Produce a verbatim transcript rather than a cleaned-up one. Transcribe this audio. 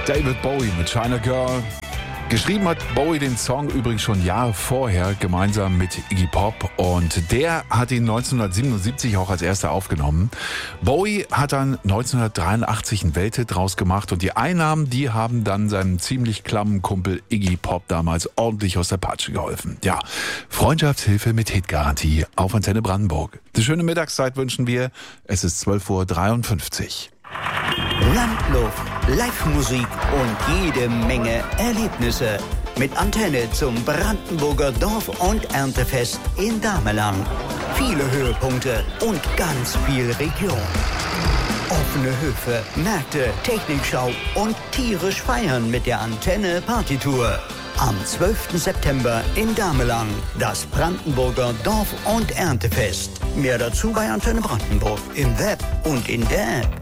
David Bowie mit China Girl. Geschrieben hat Bowie den Song übrigens schon Jahre vorher, gemeinsam mit Iggy Pop. Und der hat ihn neunzehnhundertsiebenundsiebzig auch als erster aufgenommen. Bowie hat dann neunzehnhundertdreiundachtzig einen Welthit draus gemacht. Und die Einnahmen, die haben dann seinem ziemlich klammen Kumpel Iggy Pop damals ordentlich aus der Patsche geholfen. Ja, Freundschaftshilfe mit Hitgarantie auf Antenne Brandenburg. Eine schöne Mittagszeit wünschen wir. Es ist zwölf Uhr dreiundfünfzig. Landluft, Live-Musik und jede Menge Erlebnisse. Mit Antenne zum Brandenburger Dorf- und Erntefest in Damelang. Viele Höhepunkte und ganz viel Region. Offene Höfe, Märkte, Technikschau und tierisch feiern mit der Antenne Partytour. Am zwölften September in Damelang, das Brandenburger Dorf- und Erntefest. Mehr dazu bei Antenne Brandenburg im Web und in der App.